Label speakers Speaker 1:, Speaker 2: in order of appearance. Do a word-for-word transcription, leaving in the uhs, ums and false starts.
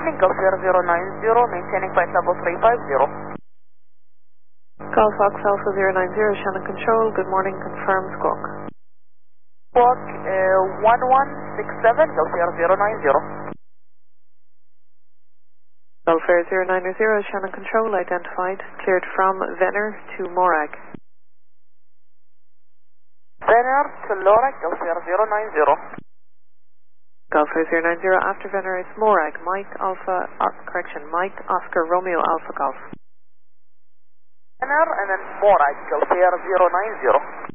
Speaker 1: evening, Gulf Air zero nine zero, maintaining flight level three five zero.
Speaker 2: Golf Fox Alpha zero nine zero, Shannon Control, good morning, confirm squawk.
Speaker 1: Squawk uh, one one six seven, Gulf Air zero nine zero.
Speaker 2: Golf Air zero nine zero, Shannon Control, identified, cleared from Venner to Morag.
Speaker 1: Venner to Lorac, Gulf Air zero nine zero.
Speaker 2: Golf Air zero nine zero, after Venner it's Morag, Mike Alpha, uh, correction, Mike Oscar Romeo Alpha Golf.
Speaker 1: Venner and then Morag, Gulf Air zero nine zero.